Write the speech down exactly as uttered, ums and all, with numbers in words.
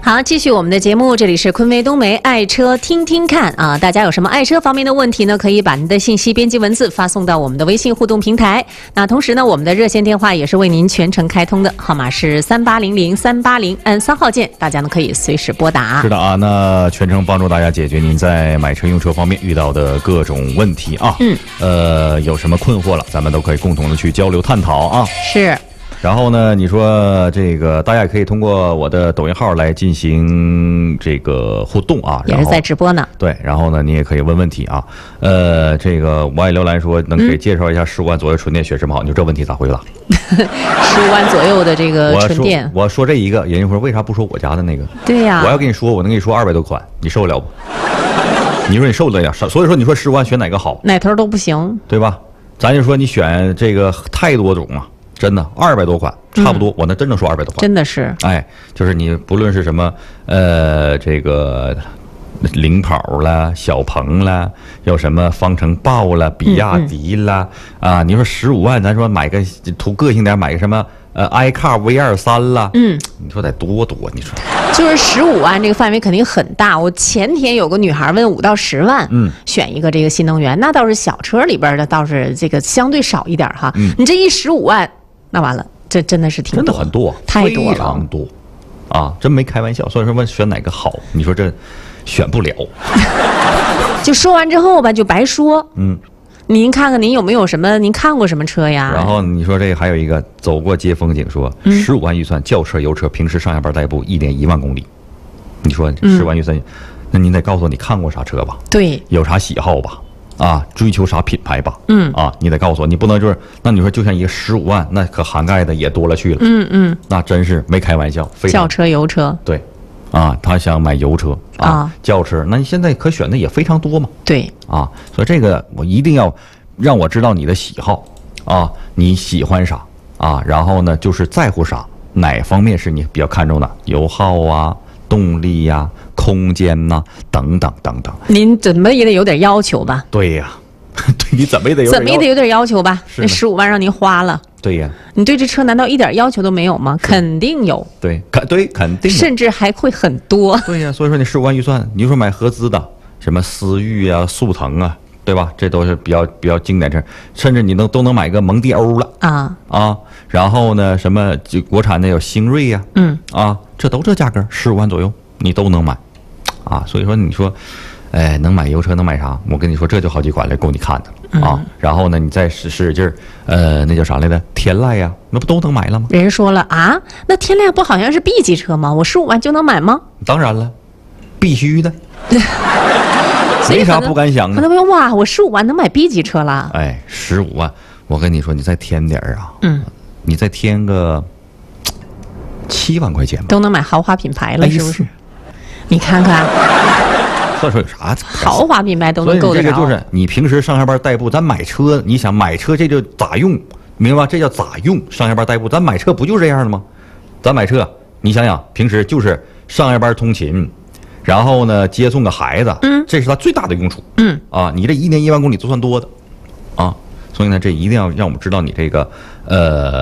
好，继续我们的节目，这里是昆威东梅爱车听听看啊！大家有什么爱车方面的问题呢？可以把您的信息编辑文字发送到我们的微信互动平台。那同时呢，我们的热线电话也是为您全程开通的，号码是三八零零三八零，按三号键，大家呢可以随时拨打。 是的啊，那全程帮助大家解决您在买车用车方面遇到的各种问题啊。 嗯， 呃，有什么困惑了，咱们都可以共同的去交流探讨啊。 是。 然后呢，你说这个大家也可以通过我的抖音号来进行这个互动啊， 也是在直播呢。 对，然后呢，你也可以问问题啊。呃，这个我爱刘兰说，能给介绍一下十五万左右纯电选什么好？你说这问题咋回答？ 十五万左右的这个纯电， 我说我说这一个，人家说为啥不说我家的那个？ 对呀、啊， 我要跟你说，我能跟你说二百多款，你受得了不？你说你受得了？所以说你说十五万选哪个好？ 哪头都不行， 对吧？咱就说你选这个太多种了。真的二百多款，差不多，嗯、我那真能说二百多款， 真的是。 哎，就是你不论是什么，呃，这个领跑啦、小鹏啦，有什么方程豹啦、比亚迪啦，嗯嗯啊，你说十五万，咱说买个图个性点，买个什么呃 iCar V 二三啦，嗯，你说得多多？你说。 就是十五万这个范围肯定很大。我前天有个女孩问五到十万，嗯，选一个这个新能源，那倒是小车里边的，倒是这个相对少一点哈。嗯、你这一十五万。那完了，这真的是挺多， 真的很多， 太多了， 非常多，啊，真没开玩笑。所以说问选哪个好，你说这选不了。 就说完之后吧，就白说。 嗯， 您看看您有没有什么？您看过什么车呀？ 然后你说这还有一个走过街风景说，十五、嗯、万预算，轿车、油车，平时上下班代步，一年一万公里。你说十万预算，嗯、那您得告诉我你看过啥车吧？ 对， 有啥喜好吧？啊，追求啥品牌吧？ 嗯啊，你得告诉我，你不能就是那你说就像一个十五万，那可涵盖的也多了去了。 嗯嗯， 那真是没开玩笑。 轿车、油车， 对，啊，他想买油车啊，啊轿车，那你现在可选的也非常多嘛。 对， 啊，所以这个我一定要让我知道你的喜好啊，你喜欢啥啊，然后呢就是在乎啥，哪方面是你比较看重的，油耗啊、动力呀、啊。空间呐、啊，等等等等， 您怎么也得有点要求吧？ 对呀，对你怎么也得有怎么也得有点要求吧？ 那十五万让您花了， 对呀， 你对这车难道一点要求都没有吗？肯定有， 对，肯对肯定， 甚至还会很多。 对呀，所以说你十五万预算，你说买合资的，什么思域啊、速腾啊，对吧？这都是比较比较经典车，甚至你能都能买个蒙迪欧了啊啊，然后呢，什么就国产的有星瑞呀、啊， 嗯啊，这都这价格，十五万左右你都能买。啊，所以说你说，哎，能买油车能买啥？我跟你说，这就好几款来够你看的啊。嗯、然后呢，你再使使劲儿，呃，那叫啥来着？天籁呀，那不都能买了吗？ 人说了啊，那天籁不好像是 B 级车吗？我十五万就能买吗？ 当然了，必须的。没啥不敢想的。 可能问哇，我十五万能买 B 级车了？ 哎，十五万，我跟你说，你再添点儿啊， 嗯， 你再添个七万块钱吧， 都能买豪华品牌了，是不是？你看看， 这说有啥？ 豪华品牌都能够得着。 这个就是你平时上下班代步，咱买车，你想买车这就咋用，明白吧？这叫咋用？上下班代步，咱买车不就这样的吗？咱买车，你想想，平时就是上下班通勤，然后呢接送个孩子， 嗯， 这是它最大的用处， 嗯啊，你这一年一万公里都算多的，啊，所以呢，这一定要让我们知道你这个呃。